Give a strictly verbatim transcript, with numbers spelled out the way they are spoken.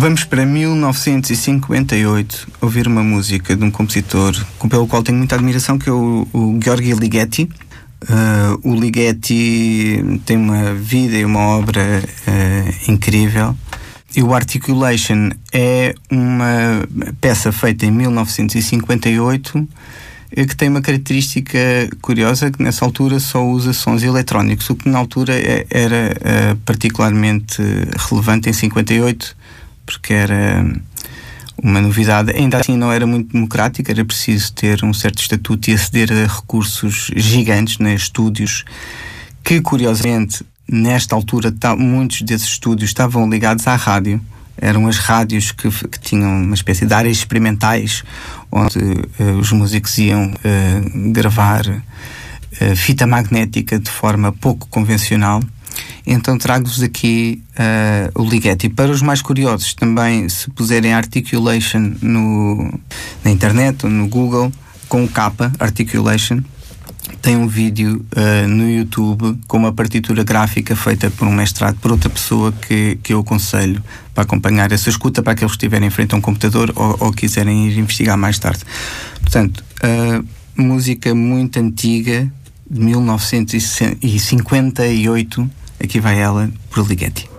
Vamos para mil novecentos e cinquenta e oito ouvir uma música de um compositor pelo qual tenho muita admiração, que é o, o György Ligeti. Uh, o Ligeti tem uma vida e uma obra uh, incrível. E o Articulation é uma peça feita em mil novecentos e cinquenta e oito que tem uma característica curiosa, que nessa altura só usa sons eletrónicos, o que na altura era uh, particularmente relevante em cinquenta e oito, porque era uma novidade. Ainda assim não era muito democrática, era preciso ter um certo estatuto e aceder a recursos gigantes, né, estúdios, que curiosamente nesta altura tá, muitos desses estúdios estavam ligados à rádio. Eram as rádios que, que tinham uma espécie de áreas experimentais onde uh, os músicos iam uh, gravar uh, fita magnética de forma pouco convencional. Então trago-vos aqui uh, o Ligeti. Para os mais curiosos, também, se puserem Articulation no, na internet ou no Google, com o K, Articulation, tem um vídeo uh, no YouTube com uma partitura gráfica feita por um mestrado, por outra pessoa que, que eu aconselho para acompanhar essa escuta, para aqueles que estiverem em frente a um computador ou, ou quiserem ir investigar mais tarde. Portanto, uh, música muito antiga, de mil novecentos e cinquenta e oito, aqui vai ela, por Ligeti.